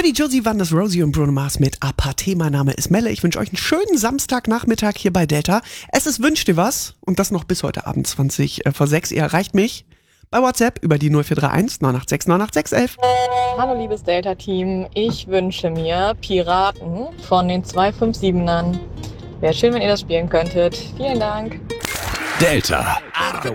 die Josie waren das Rosie und Bruno Mars mit Apathe. Mein Name ist Melle. Ich wünsche euch einen schönen Samstagnachmittag hier bei Delta. Es ist Wünsch dir was und das noch bis heute Abend 20 vor 6. Ihr erreicht mich bei WhatsApp über die 0431 986 98611. Hallo liebes Delta-Team, ich wünsche mir Piraten von den 257ern. Wäre schön, wenn ihr das spielen könntet. Vielen Dank. Delta. Achtung,